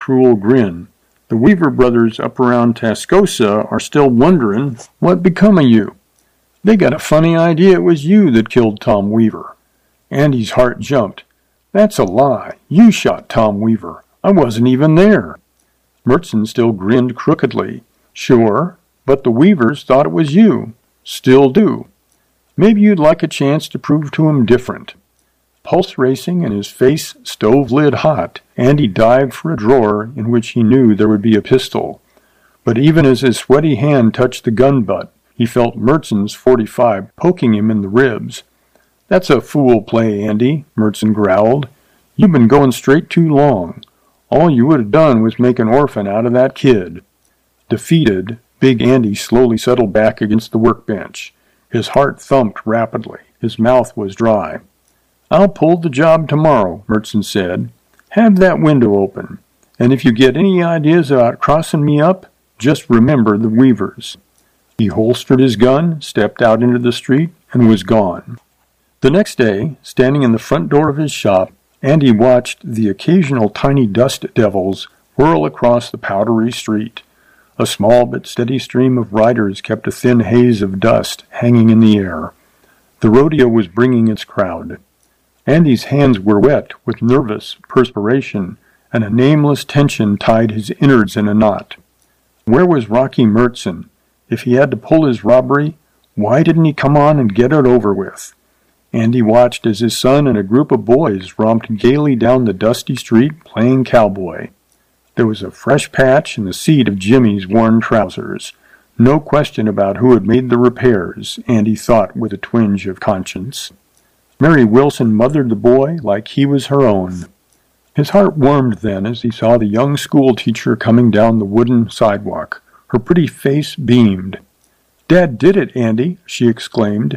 cruel grin. The Weaver brothers up around Tascosa are still wondering what become of you. They got a funny idea it was you that killed Tom Weaver. Andy's heart jumped. That's a lie. You shot Tom Weaver. I wasn't even there. Murchison still grinned crookedly. Sure, but the Weavers thought it was you. Still do. Maybe you'd like a chance to prove to 'em different. Pulse racing and his face stove-lid hot, Andy dived for a drawer in which he knew there would be a pistol. But even as his sweaty hand touched the gun butt, he felt Murchison's .45 poking him in the ribs. That's a fool play, Andy, Murchison growled. You've been going straight too long. All you would have done was make an orphan out of that kid. Defeated, Big Andy slowly settled back against the workbench. His heart thumped rapidly. His mouth was dry. I'll pull the job tomorrow, Murchison said. Have that window open. And if you get any ideas about crossing me up, just remember the Weavers. He holstered his gun, stepped out into the street, and was gone. The next day, standing in the front door of his shop, Andy watched the occasional tiny dust devils whirl across the powdery street. A small but steady stream of riders kept a thin haze of dust hanging in the air. The rodeo was bringing its crowd. Andy's hands were wet with nervous perspiration, and a nameless tension tied his innards in a knot. Where was Rocky Murchison? If he had to pull his robbery, why didn't he come on and get it over with? Andy watched as his son and a group of boys romped gaily down the dusty street playing cowboy. There was a fresh patch in the seat of Jimmy's worn trousers. No question about who had made the repairs, Andy thought with a twinge of conscience. Mary Wilson mothered the boy like he was her own. His heart warmed then as he saw the young schoolteacher coming down the wooden sidewalk. Her pretty face beamed. Dad did it, Andy, she exclaimed.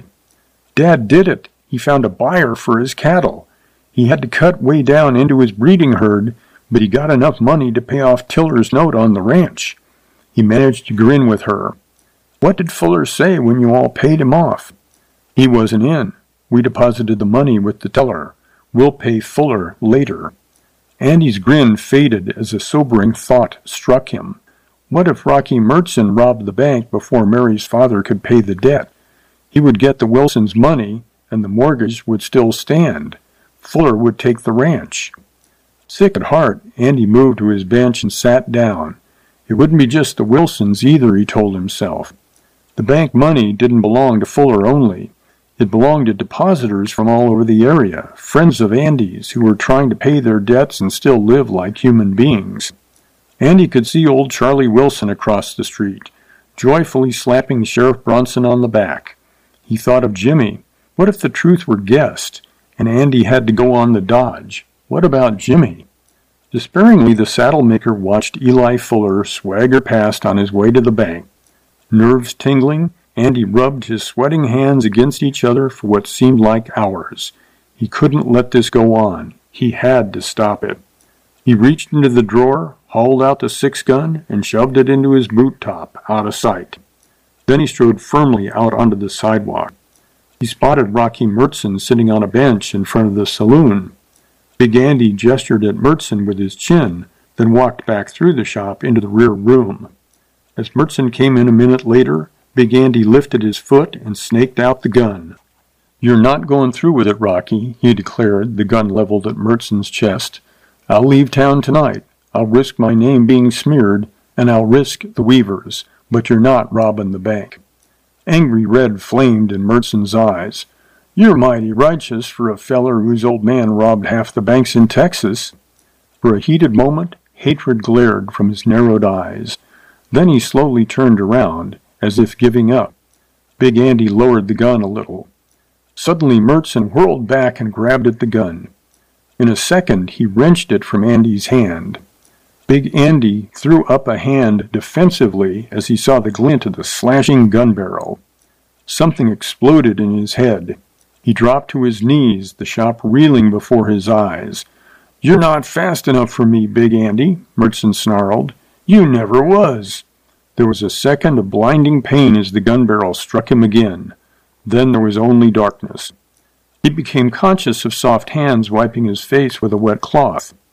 Dad did it. He found a buyer for his cattle. He had to cut way down into his breeding herd, but he got enough money to pay off Tiller's note on the ranch. He managed to grin with her. What did Fuller say when you all paid him off? He wasn't in. We deposited the money with the teller. We'll pay Fuller later. Andy's grin faded as a sobering thought struck him. What if Rocky Murchison robbed the bank before Mary's father could pay the debt? He would get the Wilsons' money, and the mortgage would still stand. Fuller would take the ranch. Sick at heart, Andy moved to his bench and sat down. It wouldn't be just the Wilsons either, he told himself. The bank money didn't belong to Fuller only. It belonged to depositors from all over the area, friends of Andy's, who were trying to pay their debts and still live like human beings. Andy could see old Charlie Wilson across the street, joyfully slapping Sheriff Bronson on the back. He thought of Jimmy. What if the truth were guessed, and Andy had to go on the dodge? What about Jimmy? Despairingly, the saddle-maker watched Eli Fuller swagger past on his way to the bank. Nerves tingling, Andy rubbed his sweating hands against each other for what seemed like hours. He couldn't let this go on. He had to stop it. He reached into the drawer, hauled out the 6-gun, and shoved it into his boot top, out of sight. Then he strode firmly out onto the sidewalk. He spotted Rocky Murchison sitting on a bench in front of the saloon. Big Andy gestured at Murchison with his chin, then walked back through the shop into the rear room. As Murchison came in a minute later, Big Andy lifted his foot and snaked out the gun. You're not going through with it, Rocky, he declared, the gun leveled at Murchison's chest. I'll leave town tonight. I'll risk my name being smeared, and I'll risk the Weavers, but you're not robbing the bank. Angry red flamed in Murchison's eyes. You're mighty righteous for a feller whose old man robbed half the banks in Texas. For a heated moment, hatred glared from his narrowed eyes. Then he slowly turned around, as if giving up. Big Andy lowered the gun a little. Suddenly Murchison whirled back and grabbed at the gun. In a second he wrenched it from Andy's hand. Big Andy threw up a hand defensively as he saw the glint of the slashing gun barrel. Something exploded in his head. He dropped to his knees, the shop reeling before his eyes. You're not fast enough for me, Big Andy, Murchison snarled. You never was. There was a second of blinding pain as the gun barrel struck him again. Then there was only darkness. He became conscious of soft hands wiping his face with a wet cloth.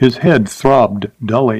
His head throbbed dully.